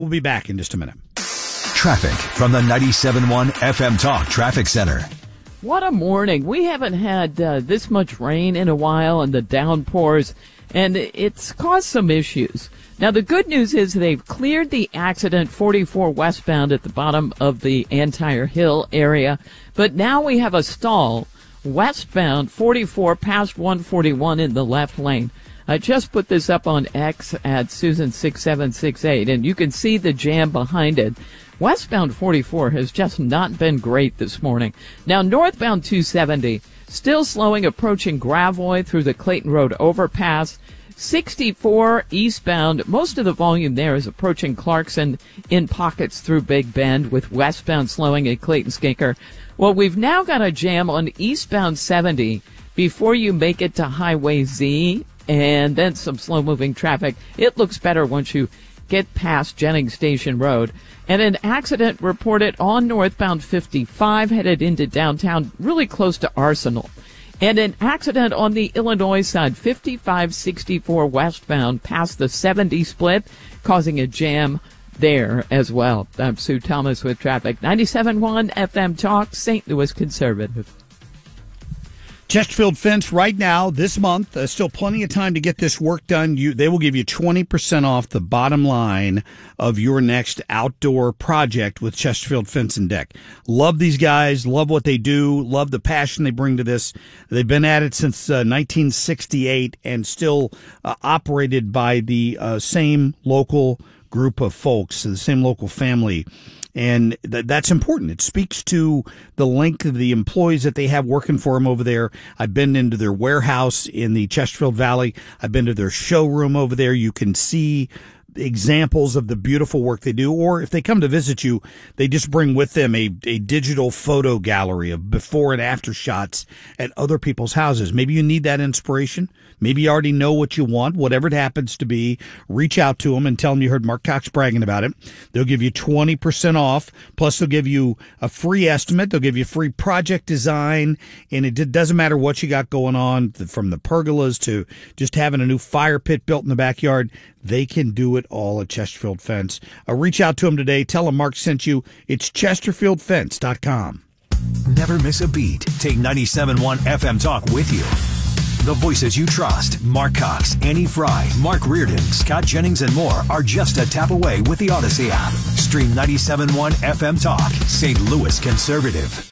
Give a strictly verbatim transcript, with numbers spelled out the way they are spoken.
We'll be back in just a minute. Traffic from the ninety-seven point one F M Talk Traffic Center. What a morning. We haven't had uh, this much rain in a while, and the downpours, and it's caused some issues. Now, the good news is they've cleared the accident forty-four westbound at the bottom of the Antire Hill area, but now we have a stall westbound forty-four past one forty-one in the left lane. I just put this up on X at Susan six seven six eight, and you can see the jam behind it. Westbound forty-four has just not been great this morning. Now, northbound two seventy, still slowing approaching Gravois through the Clayton Road overpass. sixty-four eastbound, most of the volume there is approaching Clarkson in pockets through Big Bend, with westbound slowing at Clayton Skinker. Well, we've now got a jam on eastbound seventy before you make it to Highway Z, and then some slow-moving traffic. It looks better once you get past Jennings Station Road. And an accident reported on northbound fifty-five headed into downtown, really close to Arsenal. And an accident on the Illinois side, fifty-five sixty-four westbound, past the seventy split, causing a jam there as well. I'm Sue Thomas with traffic. ninety-seven point one F M Talk, Saint Louis Conservative. Chesterfield Fence right now, this month, uh, still plenty of time to get this work done. You, they will give you twenty percent off the bottom line of your next outdoor project with Chesterfield Fence and Deck. Love these guys, love what they do, love the passion they bring to this. They've been at it since uh, nineteen sixty-eight and still uh, operated by the uh, same local group of folks, the same local family. And th- that's important. It speaks to the length of the employees that they have working for them over there. I've been into their warehouse in the Chesterfield Valley. I've been to their showroom over there. You can see examples of the beautiful work they do. Or if they come to visit you, they just bring with them a, a digital photo gallery of before and after shots at other people's houses. Maybe you need that inspiration. Maybe you already know what you want, whatever it happens to be. Reach out to them and tell them you heard Mark Cox bragging about it. They'll give you twenty percent off. Plus, they'll give you a free estimate. They'll give you free project design. And it doesn't matter what you got going on, from the pergolas to just having a new fire pit built in the backyard. They can do it all at Chesterfield Fence. Uh, reach out to them today. Tell them Mark sent you. It's chesterfield fence dot com. Never miss a beat. Take ninety-seven point one F M Talk with you. The voices you trust, Mark Cox, Annie Fry, Mark Reardon, Scott Jennings, and more are just a tap away with the Odyssey app. Stream ninety-seven point one F M Talk, Saint Louis Conservative.